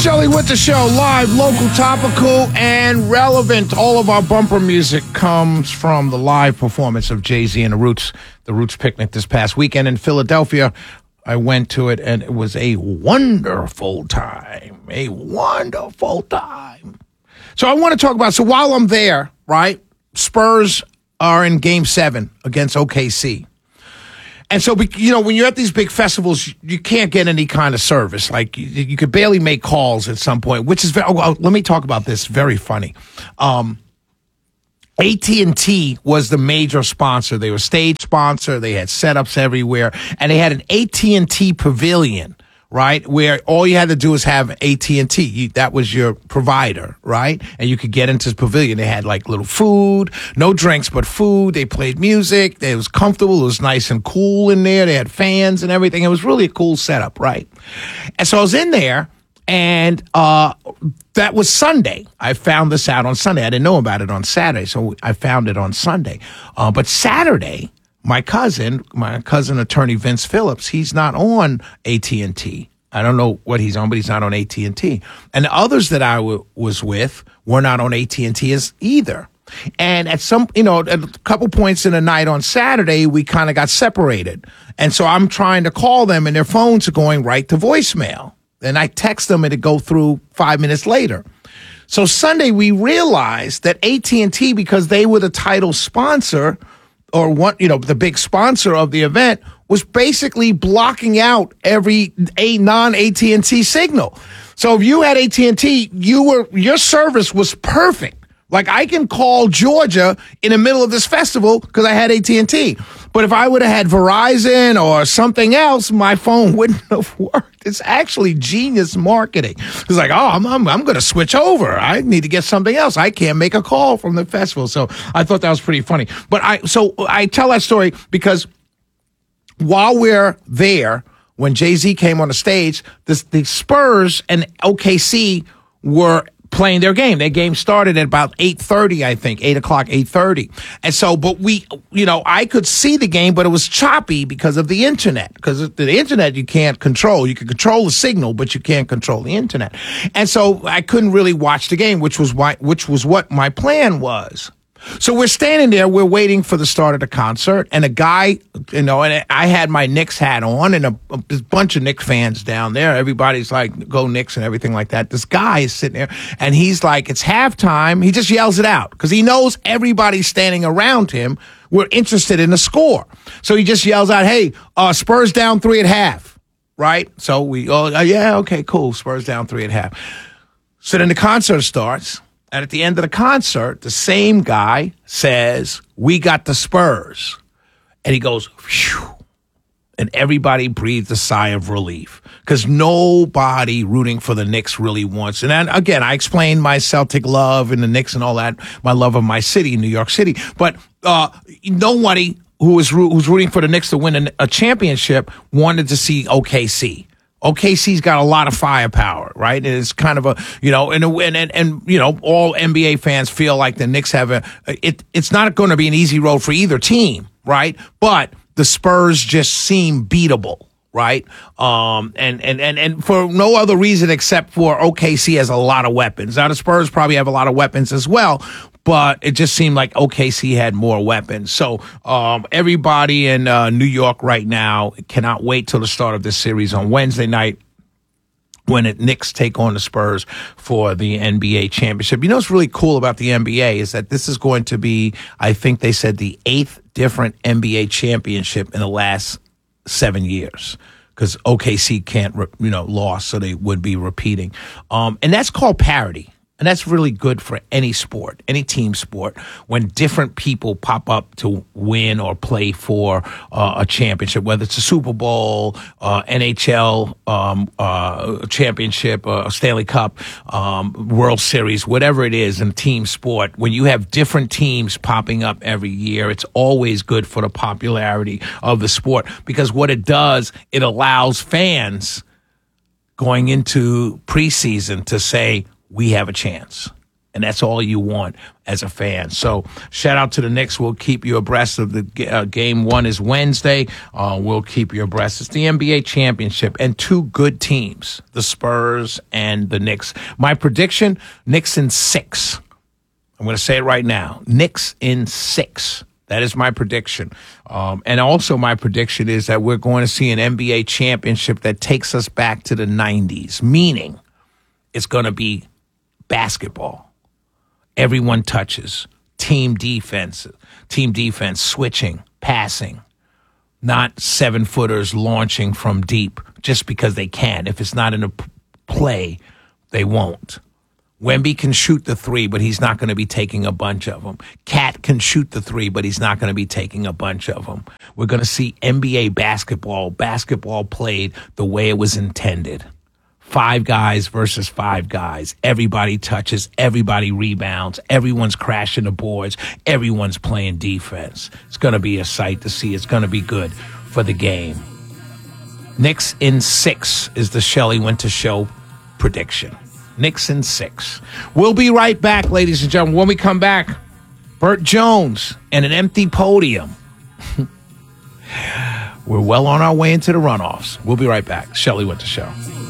Shelley Winter Show, live, local, topical, and relevant. All of our bumper music comes from the live performance of Jay-Z and the Roots picnic this past weekend in Philadelphia. I went to it, and it was a wonderful time. A wonderful time. So I want to talk about, so while I'm there, right, Spurs are in Game 7 against OKC. And so, you know, when you're at these big festivals, you can't get any kind of service. Like, you could barely make calls at some point, which is very, well, let me talk about this. Very funny. AT&T was the major sponsor. They were stage sponsor. They had setups everywhere. And they had an AT&T pavilion, right, where all you had to do was have AT&T. That was your provider, right? And you could get into the pavilion. They had like little food, no drinks, but food. They played music. It was comfortable. It was nice and cool in there. They had fans and everything. It was really a cool setup, right? And so I was in there, and that was Sunday. I found this out on Sunday. I didn't know about it on Saturday, so I found it on Sunday. But Saturday, my cousin, attorney Vince Phillips, he's not on AT&T. I don't know what he's on, but he's not on AT&T. And the others that I was with were not on AT&T either. And at a couple points in the night on Saturday, we kind of got separated. And so I'm trying to call them, and their phones are going right to voicemail. And I text them, and it go through 5 minutes later. So Sunday, we realized that AT&T, because they were the title sponsor, or one, the big sponsor of the event, was basically blocking out every non-AT&T signal. So if you had AT&T, your service was perfect. Like, I can call Georgia in the middle of this festival because I had AT&T. But if I would have had Verizon or something else, my phone wouldn't have worked. It's actually genius marketing. It's like, oh, I'm going to switch over. I need to get something else. I can't make a call from the festival. So I thought that was pretty funny. But I tell that story because while we're there, when Jay-Z came on the stage, the Spurs and OKC were playing their game. Their game started at about 8:30, I think, 8 o'clock, 8:30. And so, but I could see the game, but it was choppy because of the internet. Because the internet you can't control. You can control the signal, but you can't control the internet. And so I couldn't really watch the game, which was what my plan was. So we're standing there, we're waiting for the start of the concert, and a guy, and I had my Knicks hat on, and a bunch of Knicks fans down there. Everybody's like, go Knicks and everything like that. This guy is sitting there, and he's like, it's halftime. He just yells it out because he knows everybody standing around him were interested in the score. So he just yells out, hey, Spurs down 3 at half, right? So we yeah, okay, cool, Spurs down 3 at half. So then the concert starts. And at the end of the concert, the same guy says, we got the Spurs. And he goes, phew. And everybody breathed a sigh of relief because nobody rooting for the Knicks really wants. And then, again, I explained my Celtic love and the Knicks and all that, my love of my city, New York City. But nobody who's rooting for the Knicks to win a championship wanted to see OKC. OKC's got a lot of firepower, right? And it's kind of all NBA fans feel like the Knicks have it's not going to be an easy road for either team, right? But the Spurs just seem beatable, right? And for no other reason except for OKC has a lot of weapons. Now the Spurs probably have a lot of weapons as well, but it just seemed like OKC had more weapons. So everybody in New York right now cannot wait till the start of this series on Wednesday night when the Knicks take on the Spurs for the NBA championship. You know what's really cool about the NBA is that this is going to be, I think they said, the 8th different NBA championship in the last 7 years. Because OKC can't, lost, so they would be repeating. And that's called parity. And that's really good for any sport, any team sport, when different people pop up to win or play for a championship, whether it's a Super Bowl, NHL championship, Stanley Cup, World Series, whatever it is in team sport. When you have different teams popping up every year, it's always good for the popularity of the sport because what it does, it allows fans going into preseason to say, we have a chance. And that's all you want as a fan. So shout out to the Knicks. We'll keep you abreast of the game. One is Wednesday. We'll keep you abreast. It's the NBA championship and two good teams, the Spurs and the Knicks. My prediction, Knicks in 6. I'm going to say it right now. Knicks in 6. That is my prediction. And also my prediction is that we're going to see an NBA championship that takes us back to the 90s, meaning it's going to be basketball. Everyone touches. Team defense, switching, passing. Not 7-footers launching from deep just because they can. If it's not in a play, they won't. Wemby can shoot the 3, but he's not going to be taking a bunch of them. Cat can shoot the 3, but he's not going to be taking a bunch of them. We're going to see NBA basketball played the way it was intended. 5 guys versus 5 guys. Everybody touches. Everybody rebounds. Everyone's crashing the boards. Everyone's playing defense. It's going to be a sight to see. It's going to be good for the game. Knicks in 6 is the Shelley Winter Show prediction. Knicks in 6. We'll be right back, ladies and gentlemen. When we come back, Burt Jones and an empty podium. We're well on our way into the runoffs. We'll be right back. Shelley Winter Show.